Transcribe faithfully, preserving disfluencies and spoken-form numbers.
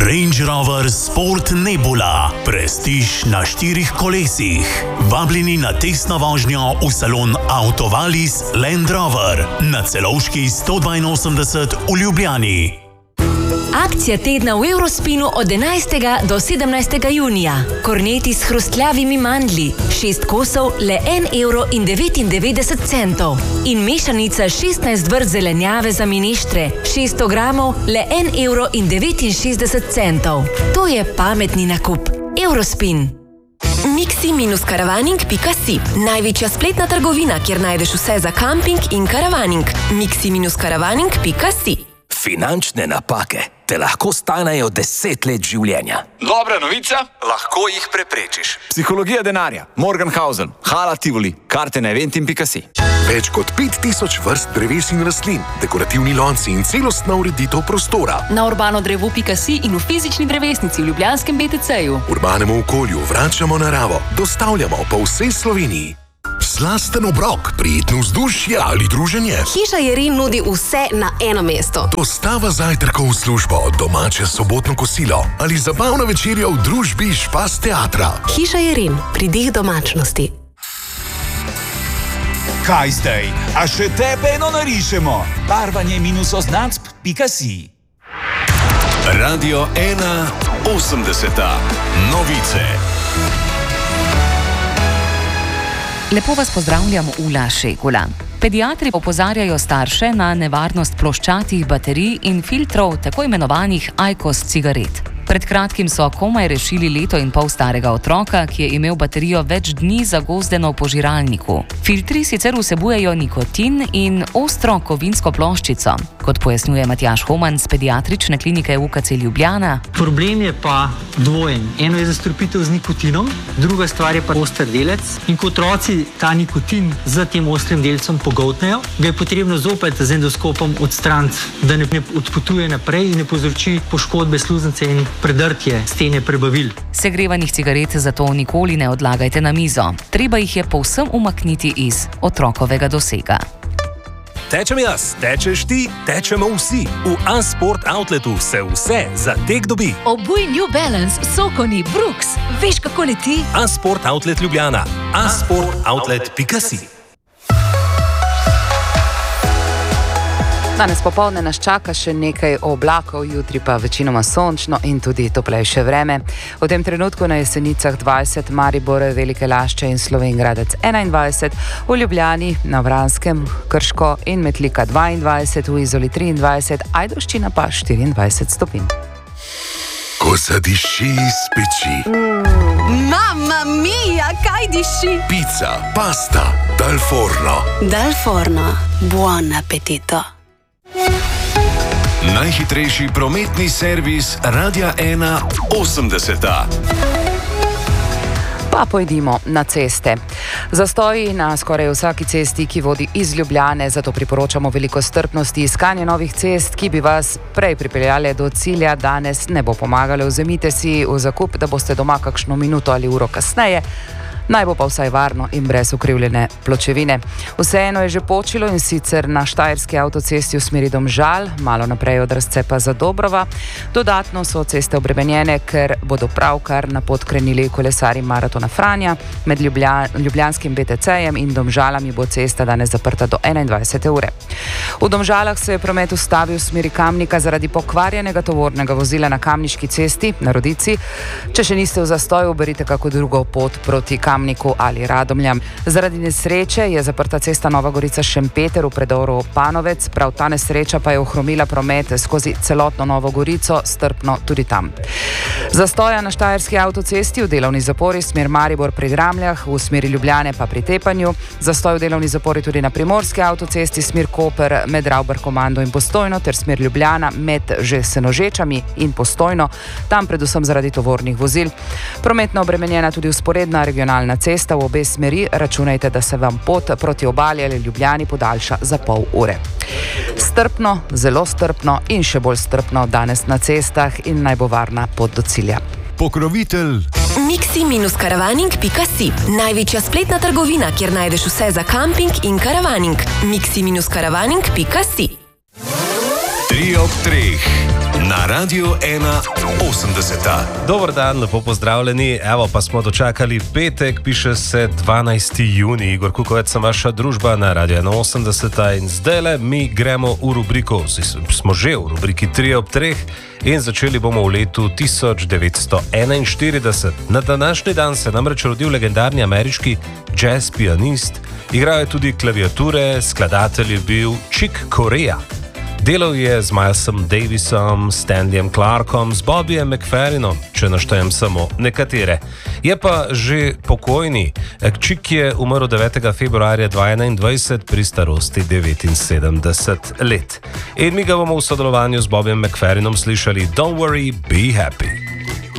Range Rover Sport Nebula. Prestiž na štirih kolesih. Vabljeni na testno vožnjo v salon Autovalis Land Rover na Celovški sto dvainosemdeset v Ljubljani. Akcija tedna v Eurospinu od enajstega do sedemnajstega junija. Korneti s hrustljavimi mandlji, šest kosov, le en evro in devetindevetdeset centov. In mešanica šestnajst vrst zelenjave za mineštre, šeststo gramov, le en evro in devetinšestdeset centov. To je pametni nakup. Eurospin. mixi karavaning pika si. Največja spletna trgovina, kjer najdeš vse za kamping in karavaning. mixi karavaning pika si. Finančne napake te lahko stanejo deset let življenja. Dobra novica, lahko jih preprečiš. Psihologija denarja, Morgenhausen, Hala Tivoli, karte na eventim pika si. Več kot pet tisoč vrst dreves in rastlin, dekorativni lonci in celostna ureditev prostora. Na urbanodrevo pika si in v fizični drevesnici v Ljubljanskem be te ceju. Urbanemu okolju vračamo naravo, dostavljamo po vsej Sloveniji. Slasten obrok, prijetno vzdušje ali druženje. Hiša Jerin nudi vse na eno mesto. Dostava zajtrkov v službo, domače sobotno kosilo ali zabavna večerja v družbi Špas teatra. Hiša Jerin, pridih domačnosti. Kaj zdaj? A še tebe eno narišemo? Barvanje minus oznacb pika si. Radio ena osemdeseta. Novice. Lepo vas pozdravljam, Ula Šegula. Pediatri opozarjajo starše na nevarnost ploščatih baterij in filtrov tako imenovanih ajkos cigaret. Pred kratkim so komaj rešili leto in pol starega otroka, ki je imel baterijo več dni zagozdeno v požiralniku. Filtri sicer vsebujejo nikotin in ostro kovinsko ploščico. Kot pojasnjuje Matjaž Homan z pediatrične klinike U K C Ljubljana. Problem je pa dvojen. Eno je zastrupitev z nikotinom, druga stvar je pa oster delec. In ko otroci ta nikotin z tem ostrim delcem pogoltnejo, ga je potrebno zopet z endoskopom odstraniti, da ne odpotuje naprej in ne povzroči poškodbe sluznice in predrtje stene prebavil. Segrevanih cigaret zato nikoli ne odlagajte na mizo. Treba jih je povsem umakniti iz otrokovega dosega. Tečem jaz, tečeš ti, tečemo vsi. V A-Sport Outletu se vse za tek dobi. Obuj New Balance, Sokoni, Brooks. Veš, kako leti? A-Sport Outlet Ljubljana. a sport outlet pika si. Danes popoldne nas čaka še nekaj oblakov, jutri pa večinoma sončno in tudi toplejše vreme. V tem trenutku na Jesenicah dvajset, Maribor, Velike Lašče in Slovenj Gradec enaindvajset, v Ljubljani, na Vranskem, Krško in Metlika dvaindvajset, v Izoli triindvajset, Ajdovščina pa štiriindvajset stopinj. Ko zadiši iz peči. Mm, mamma mia, kaj diši? Pizza, pasta, dal forno. Dal forno, buon appetito. Najhitrejši prometni servis Radia ena osemdeseta. Pa pojdimo na ceste. Zastoji na skoraj vsaki cesti, ki vodi iz Ljubljane, zato priporočamo veliko strpnosti. Iskanje novih cest, ki bi vas prej pripeljale do cilja, danes ne bo pomagalo. Vzemite si v zakup, da boste doma kakšno minuto ali uro kasneje. Naj bo pa vsaj varno in brez ukrivljene pločevine. Vseeno je že počilo in sicer na Štajerski avtocesti v smeri Domžal, malo naprej od razcepa Zadobrova. Dodatno so ceste obremenjene, ker bodo pravkar na pot krenili kolesarji Maratona Franja. Med Ljublja, Ljubljanskim be te cejem in Domžalami bo cesta danes zaprta do enaindvajsete ure. V Domžalah se je promet ustavil v smeri Kamnika zaradi pokvarjenega tovornega vozila na Kamniški cesti na Rodici. Če še niste v zastoju, uberite kako drugo pot proti Kamniku. Kamniku ali Radomljam. Zaradi nesreče je zaprta cesta Nova Gorica Šempeter v predoru Panovec, prav ta nesreča pa je ohromila promet skozi celotno Novo Gorico, strpno tudi tam. Zastoja na Štajerski avtocesti v delovni zapori smer Maribor pri Gramljah, v smeri Ljubljane pa pri Tepanju, zastoj v delovni zapori tudi na Primorski avtocesti smer Koper med Ravbar Komando in Postojno ter smer Ljubljana med že Senožečami in Postojno, tam predvsem zaradi tovornih vozil. Prometno obremenjena tudi vzporedna regionalna na cesta v obe smeri, računajte, da se vam pot proti obali ali Ljubljani podaljša za pol ure. Strpno, zelo strpno in še bolj strpno danes na cestah in naj bo varna pot do cilja. Pokrovitelj mixi karavaning pika si. Največja spletna trgovina, kjer najdeš vse za kamping in karavaning. mixi karavaning pika si. Tri ob treh. na Radiu ena osemdeset. Dober dan, lepo pozdravljeni. Evo pa smo dočakali petek, piše se dvanajsti junij. Igor Kukovec sem vaša družba na Radiu ena osemdeset in zdajle mi gremo v rubriko, smo že v rubriki tri ob treh in začeli bomo v letu tisoč devetsto enainštirideset. Na današnji dan se namreč rodil legendarni ameriški jazz pianist, igral je tudi klaviature, skladatelj je bil Chick Corea. Delal je z Milesom Davisom, Stanleyjem Clarkom, z Bobbyjem McFerrinom, če naštejem samo nekatere. Je pa že pokojni. Chick je umrl devetega februarja dva tisoč enaindvajset pri starosti devetinsedemdeset let. In mi ga bomo v sodelovanju z Bobbyjem McFerrinom slišali Don't Worry, Be Happy.